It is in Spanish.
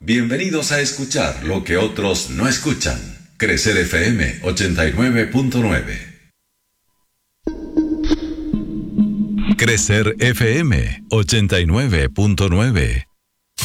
Bienvenidos a escuchar lo que otros no escuchan. Crecer FM 89.9. Crecer FM 89.9.